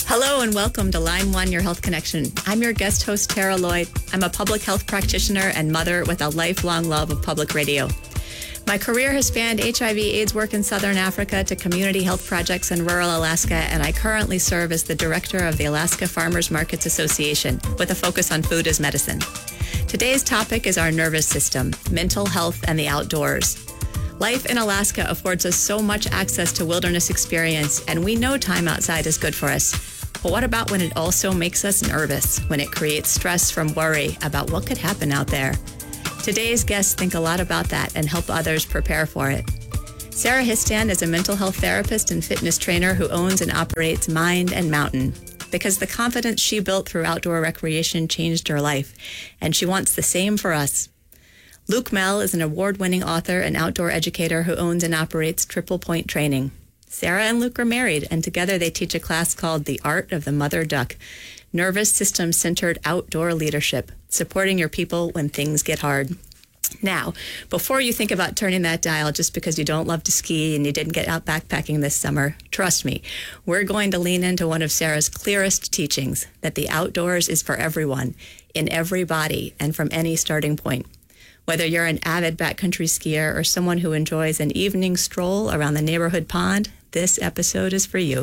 Hello and welcome to Line 1, Your Health Connection. I'm your guest host, Tara Lloyd. I'm a public health practitioner and mother with a lifelong love of public radio. My career has spanned HIV/AIDS work in Southern Africa to community health projects in rural Alaska, and I currently serve as the director of the Alaska Farmers Markets Association with a focus on food as medicine. Today's topic is our nervous system, mental health, and the outdoors. Life in Alaska affords us so much access to wilderness experience, and we know time outside is good for us. But what about when it also makes us nervous, when it creates stress from worry about what could happen out there? Today's guests think a lot about that and help others prepare for it. Sarah Histand is a mental health therapist and fitness trainer who owns and operates Mind and Mountain because the confidence she built through outdoor recreation changed her life, and she wants the same for us. Luke Mell is an award-winning author and outdoor educator who owns and operates Triple Point Training. Sarah and Luke are married, and together they teach a class called The Art of the Mother Duck, nervous system-centered outdoor leadership, supporting your people when things get hard. Now, before you think about turning that dial just because you don't love to ski and you didn't get out backpacking this summer, trust me, we're going to lean into one of Sarah's clearest teachings, that the outdoors is for everyone, in every body, and from any starting point. Whether you're an avid backcountry skier or someone who enjoys an evening stroll around the neighborhood pond, this episode is for you.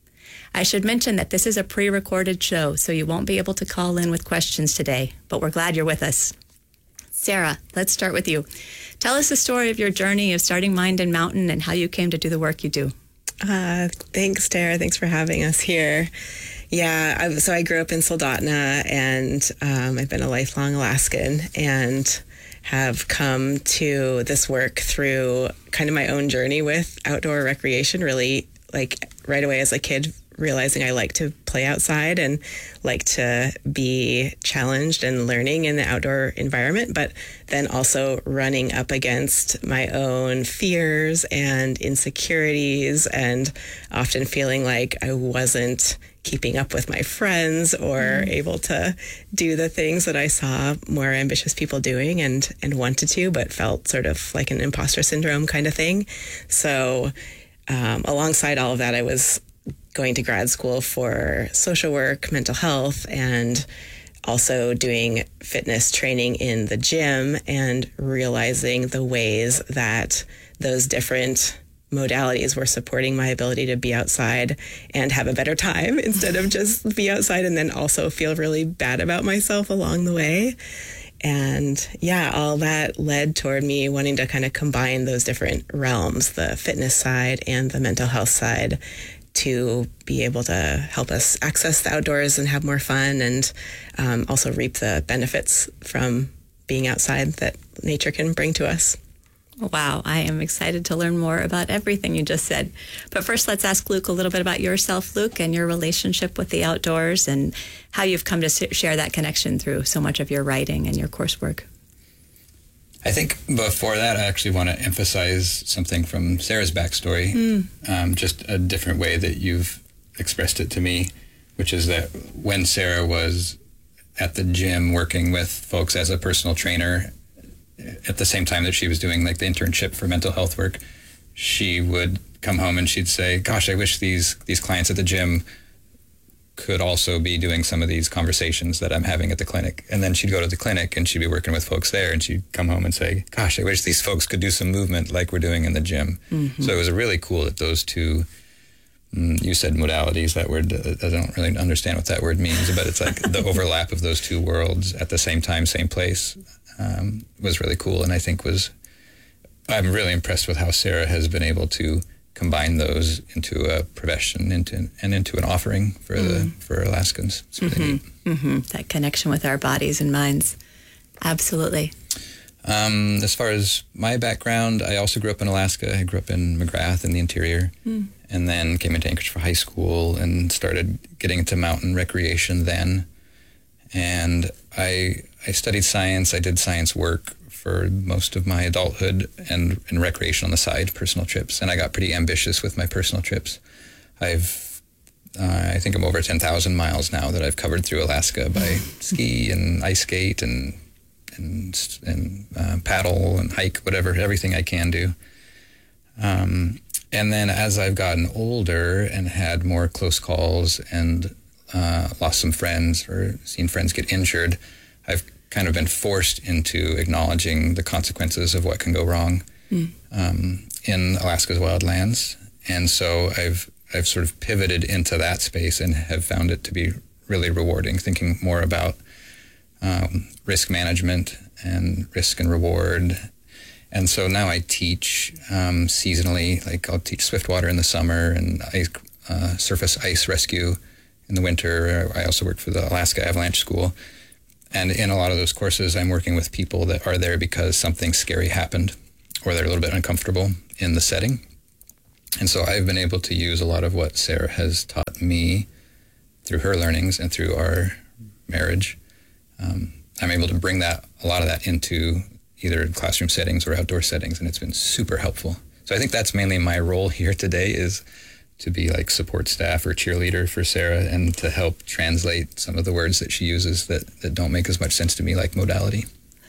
I should mention that this is a pre-recorded show, so you won't be able to call in with questions today, but we're glad you're with us. Sarah, let's start with you. Tell us the story of your journey of starting Mind and Mountain and how you came to do the work you do. Thanks, Tara. Thanks for having us here. Yeah, so I grew up in Soldotna, and I've been a lifelong Alaskan, and have come to this work through kind of my own journey with outdoor recreation, really like right away as a kid, realizing I like to play outside and like to be challenged and learning in the outdoor environment, but then also running up against my own fears and insecurities and often feeling like I wasn't keeping up with my friends or able to do the things that I saw more ambitious people doing and wanted to, but felt sort of like an imposter syndrome kind of thing. So alongside all of that, I was going to grad school for social work, mental health, and also doing fitness training in the gym and realizing the ways that those different modalities were supporting my ability to be outside and have a better time instead of just be outside and then also feel really bad about myself along the way. And yeah, all that led toward me wanting to kind of combine those different realms, the fitness side and the mental health side, to be able to help us access the outdoors and have more fun and also reap the benefits from being outside that nature can bring to us. Wow, I am excited to learn more about everything you just said. But first, let's ask Luke a little bit about yourself, Luke, and your relationship with the outdoors and how you've come to share that connection through so much of your writing and your coursework. I think before that, I actually want to emphasize something from Sarah's backstory, just a different way that you've expressed it to me, which is that when Sarah was at the gym working with folks as a personal trainer, at the same time that she was doing like the internship for mental health work, she would come home and she'd say, gosh, I wish these clients at the gym could also be doing some of these conversations that I'm having at the clinic. And then she'd go to the clinic and she'd be working with folks there, and she'd come home and say, gosh, I wish these folks could do some movement like we're doing in the gym. Mm-hmm. So it was really cool that those two, you said modalities, that word, I don't really understand what that word means, but it's like the overlap of those two worlds at the same time, same place, was really cool. And I think I'm really impressed with how Sarah has been able to combine those into a profession, into an offering for Alaskans. It's really neat. Mm-hmm. That connection with our bodies and minds. Absolutely. As far as my background, I also grew up in Alaska. I grew up in McGrath in the interior, and then came into Anchorage for high school and started getting into mountain recreation then. And I studied science. I did science work for most of my adulthood and recreation on the side, personal trips. And I got pretty ambitious with my personal trips. I think I'm over 10,000 miles now that I've covered through Alaska by ski and ice skate and paddle and hike, everything I can do. And then as I've gotten older and had more close calls and lost some friends or seen friends get injured, I've kind of been forced into acknowledging the consequences of what can go wrong in Alaska's wildlands. And so I've sort of pivoted into that space and have found it to be really rewarding, thinking more about risk management and risk and reward. And so now I teach seasonally, like I'll teach swiftwater in the summer and surface ice rescue in the winter. I also work for the Alaska Avalanche School. And in a lot of those courses, I'm working with people that are there because something scary happened or they're a little bit uncomfortable in the setting. And so I've been able to use a lot of what Sarah has taught me through her learnings and through our marriage. I'm able to bring a lot of that into either classroom settings or outdoor settings, and it's been super helpful. So I think that's mainly my role here today, is to be like support staff or cheerleader for Sarah and to help translate some of the words that she uses that don't make as much sense to me, like modality.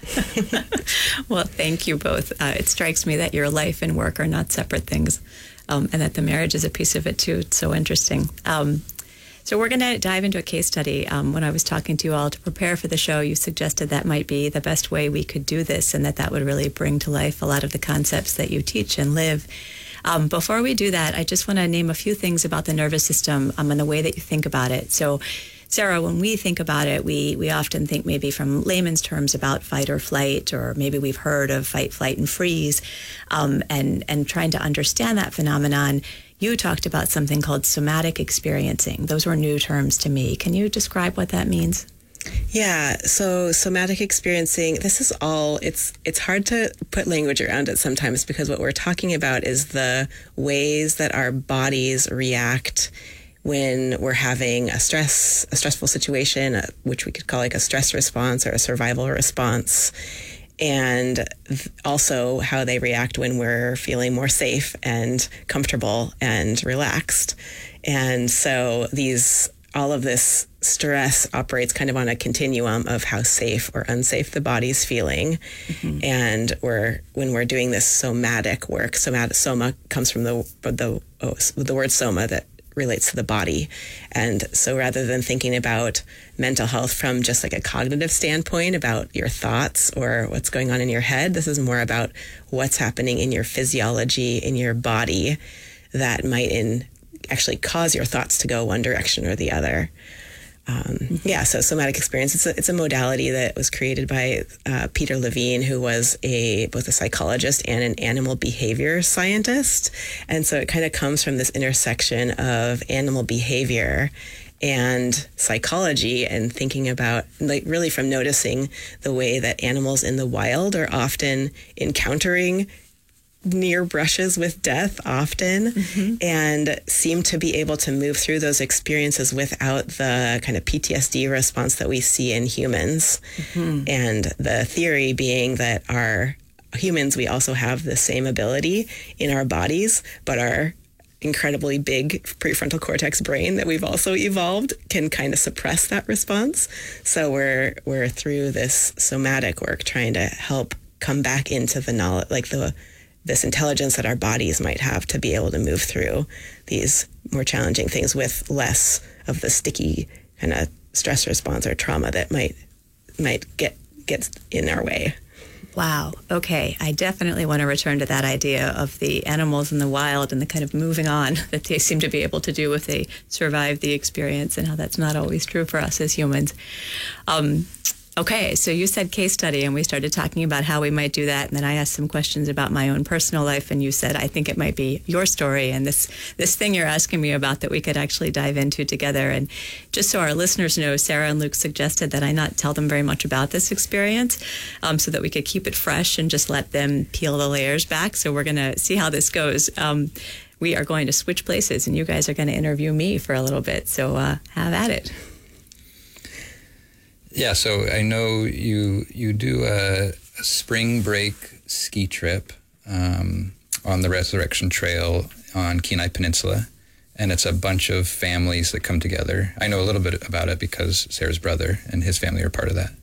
Well, thank you both. It strikes me that your life and work are not separate things, and that the marriage is a piece of it too. It's so interesting. So we're going to dive into a case study. When I was talking to you all to prepare for the show, you suggested that might be the best way we could do this, and that would really bring to life a lot of the concepts that you teach and live. Before we do that, I just want to name a few things about the nervous system and the way that you think about it. So, Sarah, when we think about it, we often think maybe from layman's terms about fight or flight, or maybe we've heard of fight, flight, and freeze, and trying to understand that phenomenon. You talked about something called somatic experiencing. Those were new terms to me. Can you describe what that means? Yeah, so somatic experiencing, this is all, it's hard to put language around it sometimes, because what we're talking about is the ways that our bodies react when we're having a stressful situation, which we could call like a stress response or a survival response, and also how they react when we're feeling more safe and comfortable and relaxed. And so all of this stress operates kind of on a continuum of how safe or unsafe the body's feeling. Mm-hmm. And when we're doing this somatic work, soma comes from the word soma that relates to the body. And so rather than thinking about mental health from just like a cognitive standpoint about your thoughts or what's going on in your head, this is more about what's happening in your physiology, in your body, that might actually cause your thoughts to go one direction or the other. So somatic experience, it's a modality that was created by Peter Levine, who was both a psychologist and an animal behavior scientist. And so it kind of comes from this intersection of animal behavior and psychology, and thinking about, like, really from noticing the way that animals in the wild are often encountering near brushes with death often, mm-hmm. and seem to be able to move through those experiences without the kind of PTSD response that we see in humans. Mm-hmm. And the theory being that our humans, we also have the same ability in our bodies, but our incredibly big prefrontal cortex brain that we've also evolved can kind of suppress that response. So we're through this somatic work trying to help come back into the knowledge, like this intelligence that our bodies might have to be able to move through these more challenging things with less of the sticky kind of stress response or trauma that might get in our way. Wow. Okay. I definitely want to return to that idea of the animals in the wild and the kind of moving on that they seem to be able to do if they survive the experience, and how that's not always true for us as humans. Okay, so you said case study, and we started talking about how we might do that, and then I asked some questions about my own personal life, and you said, I think it might be your story and this thing you're asking me about that we could actually dive into together. And just so our listeners know, Sarah and Luke suggested that I not tell them very much about this experience, so that we could keep it fresh and just let them peel the layers back. So we're going to see how this goes. We are going to switch places, and you guys are going to interview me for a little bit, so have at it. Yeah, so I know you do a spring break ski trip on the Resurrection Trail on Kenai Peninsula, and it's a bunch of families that come together. I know a little bit about it because Sarah's brother and his family are part of that.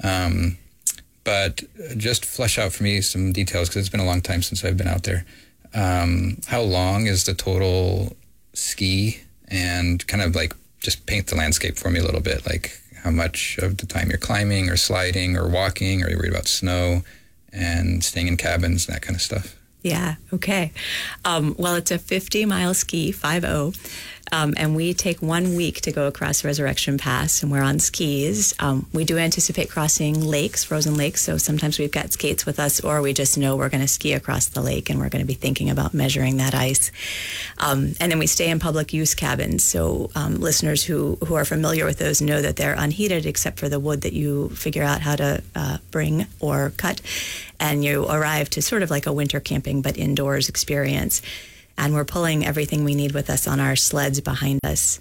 Mm-hmm. But just flesh out for me some details, because it's been a long time since I've been out there. how long is the total ski, and kind of like just paint the landscape for me a little bit, like how much of the time you're climbing or sliding or walking, or are you worried about snow and staying in cabins and that kind of stuff? Yeah, okay. Well, it's a 50-mile ski, 50, and we take 1 week to go across Resurrection Pass, and we're on skis. We do anticipate crossing lakes, frozen lakes, so sometimes we've got skates with us, or we just know we're going to ski across the lake, and we're going to be thinking about measuring that ice. And then we stay in public use cabins, so listeners who are familiar with those know that they're unheated except for the wood that you figure out how to bring or cut, and you arrive to sort of like a winter camping but indoors experience. And we're pulling everything we need with us on our sleds behind us.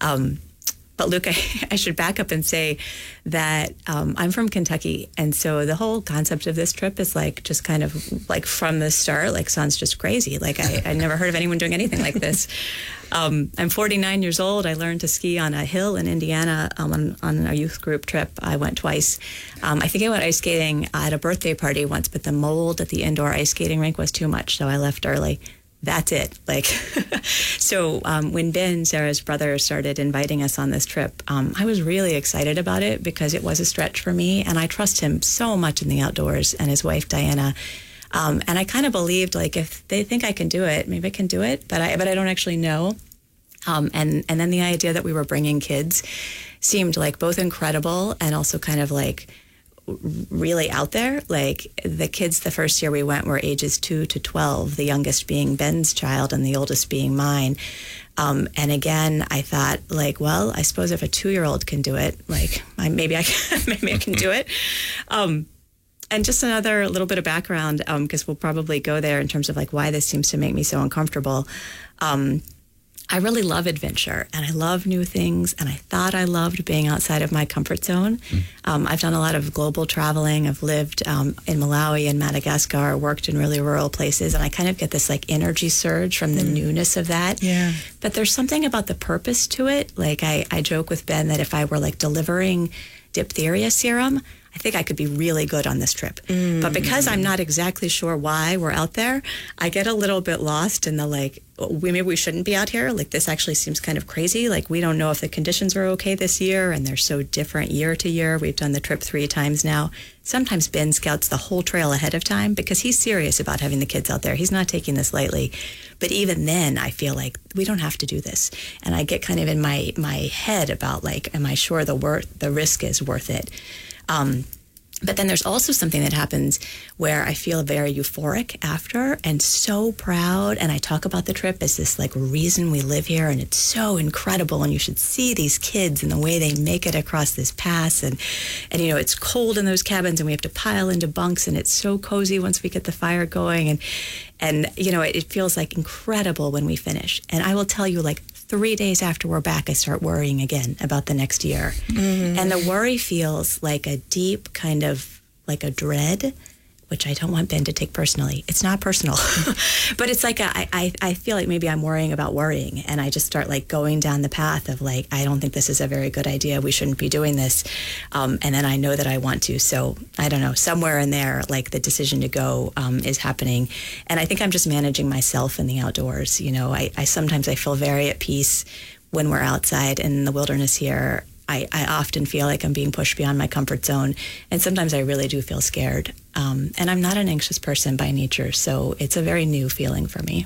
But Luke, I should back up and say that I'm from Kentucky. And so the whole concept of this trip is like just kind of like from the start, like sounds just crazy. Like I never heard of anyone doing anything like this. I'm 49 years old. I learned to ski on a hill in Indiana on a youth group trip. I went twice. I think I went ice skating at a birthday party once, but the mold at the indoor ice skating rink was too much, so I left early. That's it. Like, so when Ben, Sarah's brother, started inviting us on this trip, I was really excited about it because it was a stretch for me, and I trust him so much in the outdoors, and his wife Diana. And I kind of believed, like, if they think I can do it, maybe I can do it, but I don't actually know. And then the idea that we were bringing kids seemed like both incredible and also kind of like really out there. Like the kids the first year we went were ages 2 to 12, the youngest being Ben's child and the oldest being mine. And again, I thought, like, well, I suppose if a 2-year-old can do it, like maybe I can do it. And just another little bit of background, because we'll probably go there in terms of like why this seems to make me so uncomfortable. I really love adventure, and I love new things, and I thought I loved being outside of my comfort zone. I've done a lot of global traveling. I've lived in Malawi and Madagascar, worked in really rural places, and I kind of get this like energy surge from the newness of that. Yeah. But there's something about the purpose to it. Like I joke with Ben that if I were like delivering diphtheria serum, I think I could be really good on this trip. But because I'm not exactly sure why we're out there, I get a little bit lost in the like, maybe we shouldn't be out here. Like this actually seems kind of crazy. Like we don't know if the conditions are okay this year, and they're so different year to year. We've done the trip 3 times now. Sometimes Ben scouts the whole trail ahead of time because he's serious about having the kids out there. He's not taking this lightly. But even then, I feel like we don't have to do this. And I get kind of in my head about like, am I sure the risk is worth it? But then there's also something that happens where I feel very euphoric after and so proud. And I talk about the trip as this like reason we live here, and it's so incredible. And you should see these kids and the way they make it across this pass. And you know, it's cold in those cabins, and we have to pile into bunks, and it's so cozy once we get the fire going. And you know, it feels like incredible when we finish. And I will tell you, like 3 days after we're back, I start worrying again about the next year. And the worry feels like a deep kind of like a dread, which I don't want Ben to take personally. It's not personal, but it's like I feel like maybe I'm worrying about worrying, and I just start like going down the path of like, I don't think this is a very good idea. We shouldn't be doing this. And then I know that I want to. So I don't know, somewhere in there, like the decision to go is happening. And I think I'm just managing myself in the outdoors. You know, I sometimes I feel very at peace when we're outside in the wilderness here. I often feel like I'm being pushed beyond my comfort zone, and sometimes I really do feel scared. And I'm not an anxious person by nature, so it's a very new feeling for me.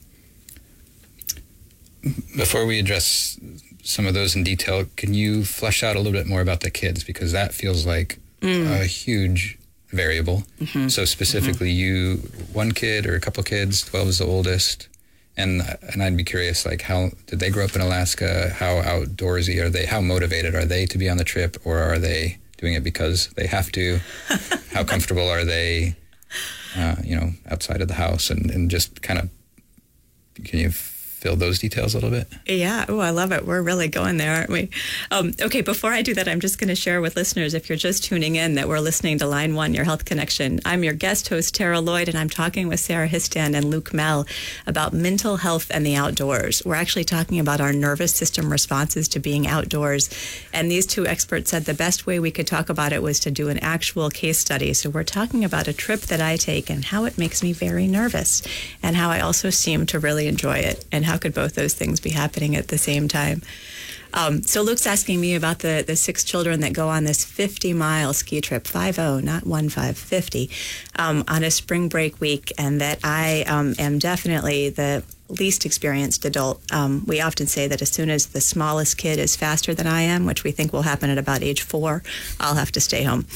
Before we address some of those in detail, can you flesh out a little bit more about the kids? Because that feels like a huge variable. So specifically, you, one kid or a couple kids, 12 is the oldest. And I'd be curious, like, how did they grow up in Alaska? How outdoorsy are they? How motivated are they to be on the trip, or are they doing it because they have to? How comfortable are they, outside of the house? And just kind of, can you fill those details a little bit? Yeah. Oh, I love it. We're really going there, aren't we? Okay, before I do that, I'm just going to share with listeners, if you're just tuning in, that we're listening to Line 1, Your Health Connection. I'm your guest host, Tara Lloyd, and I'm talking with Sarah Histand and Luke Mell about mental health and the outdoors. We're actually talking about our nervous system responses to being outdoors. And these two experts said the best way we could talk about it was to do an actual case study. So we're talking about a trip that I take and how it makes me very nervous, and how I also seem to really enjoy it, and how could both those things be happening at the same time. So Luke's asking me about the 6 children that go on this 50-mile ski trip, 50, not 50, on a spring break week, and that I am definitely the least experienced adult. We often say that as soon as the smallest kid is faster than I am, which we think will happen at about age 4, I'll have to stay home.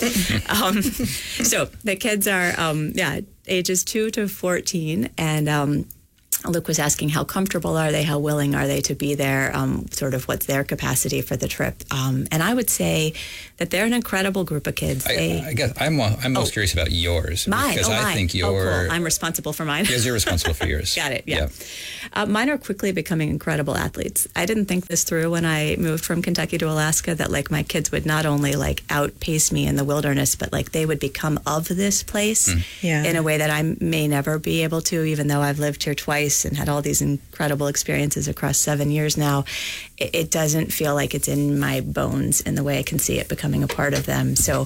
So the kids are, ages 2 to 14, and Luke was asking how comfortable are they, how willing are they to be there, sort of what's their capacity for the trip. And I would say that they're an incredible group of kids. I guess I'm most curious about yours. Mine? Because I think cool. I'm responsible for mine. Yes, you're responsible for yours. Got it, yeah. Mine are quickly becoming incredible athletes. I didn't think this through when I moved from Kentucky to Alaska, that like my kids would not only like outpace me in the wilderness, but like they would become of this place in a way that I may never be able to, even though I've lived here twice and had all these incredible experiences across 7 years now. It doesn't feel like it's in my bones in the way I can see it becoming a part of them. So,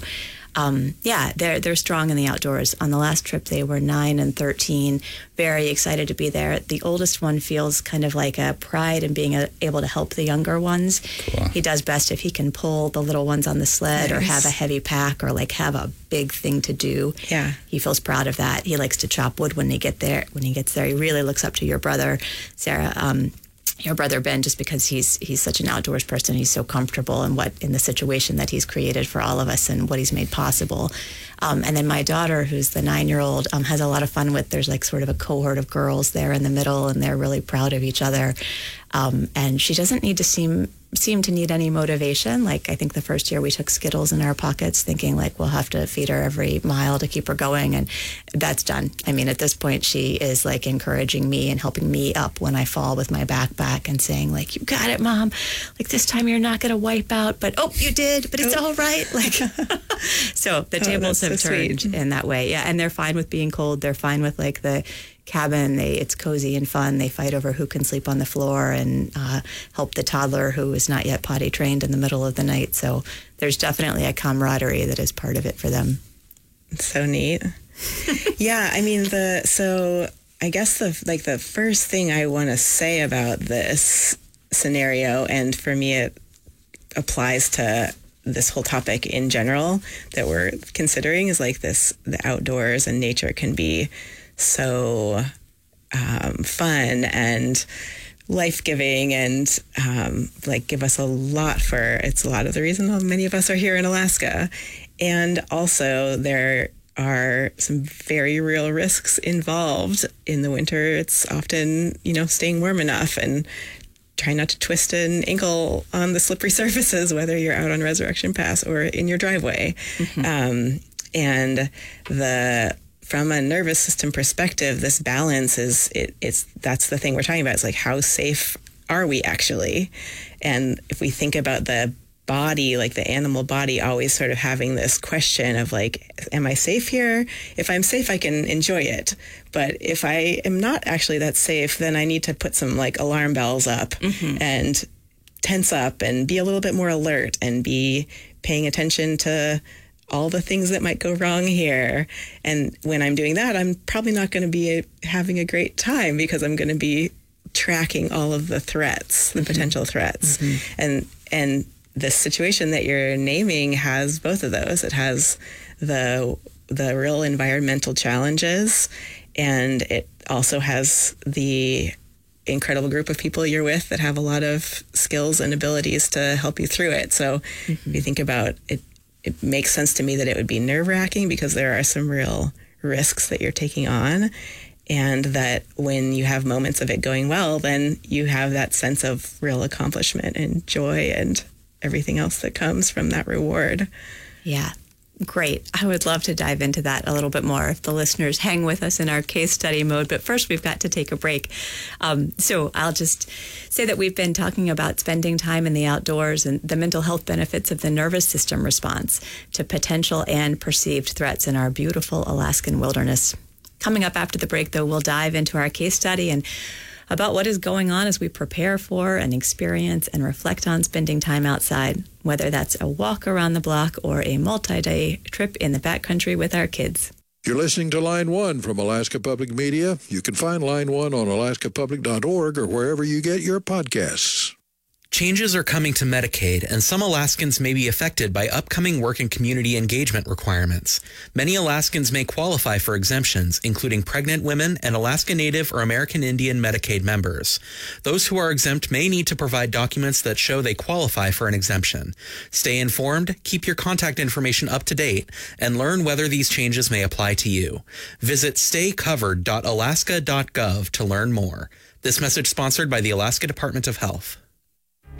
they're strong in the outdoors. On the last trip, they were 9 and 13, very excited to be there. The oldest one feels kind of like a pride in being able to help the younger ones. Cool. He does best if he can pull the little ones on the sled or have a heavy pack or like have a big thing to do. Yeah. He feels proud of that. He likes to chop wood when he gets there. He really looks up to your brother, Sarah. Your brother Ben, just because he's such an outdoors person, he's so comfortable in the situation that he's created for all of us and what he's made possible. And then my daughter, who's the 9-year-old, has a lot of fun with. There's like sort of a cohort of girls there in the middle, and they're really proud of each other. And she doesn't need to seem to need any motivation. Like I think the first year we took Skittles in our pockets, thinking like we'll have to feed her every mile to keep her going, and that's done. I mean, at this point, she is like encouraging me and helping me up when I fall with my backpack and saying like, "You got it, Mom. Like this time you're not going to wipe out, but you did, but it's all right." Like, so the tables have turned in that way. Yeah, and they're fine with being cold. They're fine with like the cabin. It's cozy and fun. They fight over who can sleep on the floor and help the toddler who is not yet potty trained in the middle of the night. So there's definitely a camaraderie that is part of it for them. It's so neat. Yeah, I mean, so I guess the first thing I want to say about this scenario, and for me it applies to this whole topic in general that we're considering, is like the outdoors and nature can be so fun and life-giving and give us a lot it's a lot of the reason many of us are here in Alaska. And also there are some very real risks involved in the winter. It's often, staying warm enough and trying not to twist an ankle on the slippery surfaces, whether you're out on Resurrection Pass or in your driveway. Mm-hmm. And from a nervous system perspective, this balance that's the thing we're talking about. It's like, how safe are we actually? And if we think about the body, like the animal body, always sort of having this question of like, am I safe here? If I'm safe, I can enjoy it. But if I am not actually that safe, then I need to put some like alarm bells up and tense up and be a little bit more alert and be paying attention to all the things that might go wrong here. And when I'm doing that, I'm probably not going to be having a great time because I'm going to be tracking all of the threats, the potential threats. And this situation that you're naming has both of those. It has the real environmental challenges, and it also has the incredible group of people you're with that have a lot of skills and abilities to help you through it. So if you think about it, it makes sense to me that it would be nerve-wracking because there are some real risks that you're taking on, and that when you have moments of it going well, then you have that sense of real accomplishment and joy and everything else that comes from that reward. Yeah. Great. I would love to dive into that a little bit more if the listeners hang with us in our case study mode. But first, we've got to take a break. So I'll just say that we've been talking about spending time in the outdoors and the mental health benefits of the nervous system response to potential and perceived threats in our beautiful Alaskan wilderness. Coming up after the break, though, we'll dive into our case study and about what is going on as we prepare for and experience and reflect on spending time outside, whether that's a walk around the block or a multi-day trip in the backcountry with our kids. You're listening to Line 1 from Alaska Public Media. You can find Line 1 on alaskapublic.org or wherever you get your podcasts. Changes are coming to Medicaid, and some Alaskans may be affected by upcoming work and community engagement requirements. Many Alaskans may qualify for exemptions, including pregnant women and Alaska Native or American Indian Medicaid members. Those who are exempt may need to provide documents that show they qualify for an exemption. Stay informed, keep your contact information up to date, and learn whether these changes may apply to you. Visit staycovered.alaska.gov to learn more. This message sponsored by the Alaska Department of Health.